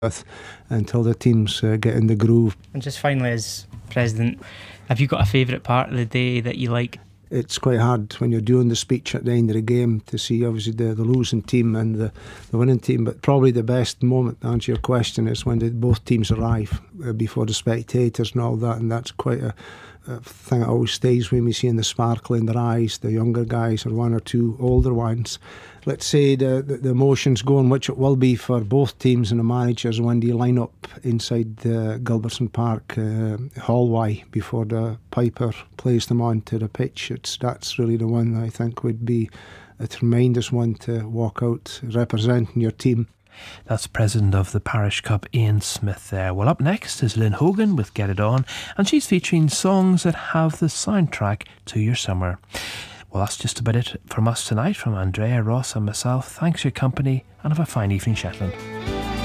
with until the teams get in the groove. And just finally, as president, have you got a favourite part of the day that you like? It's quite hard when you're doing the speech at the end of the game to see obviously the losing team and the winning team, but probably the best moment to answer your question is when both teams arrive before the spectators and all that, and that's quite a thing that always stays with me, seeing the sparkle in their eyes, the younger guys or one or two older ones. Let's say the emotions going, which it will be for both teams and the managers when they line up inside Gilbertson Park hallway before the Piper plays them onto the pitch. That's really the one I think would be a tremendous one to walk out representing your team. That's President of the Parish Cup, Ian Smith there. Well, up next is Lynn Hogan with Get It On, and she's featuring songs that have the soundtrack to your summer. Well, that's just about it from us tonight, from Andrea, Ross and myself. Thanks for your company and have a fine evening, Shetland.